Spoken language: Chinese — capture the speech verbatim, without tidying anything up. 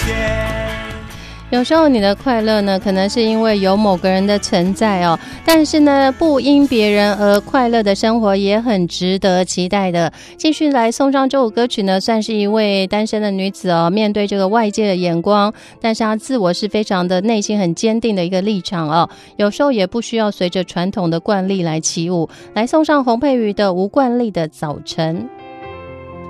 有时候你的快乐呢，可能是因为有某个人的存在哦，但是呢，不因别人而快乐的生活也很值得期待的。继续来送上这首歌曲呢，算是一位单身的女子哦，面对这个外界的眼光，但是她自我是非常的内心很坚定的一个立场哦，有时候也不需要随着传统的惯例来起舞。来送上洪佩瑜的吴冠丽的早晨。